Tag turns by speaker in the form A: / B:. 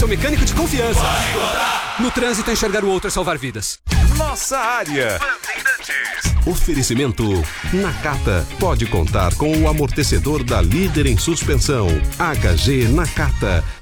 A: Seu mecânico de confiança. No trânsito, enxergar o outro é salvar vidas.
B: Nossa área.
C: Oferecimento Nakata. Pode contar com o amortecedor da líder em suspensão. HG Nakata.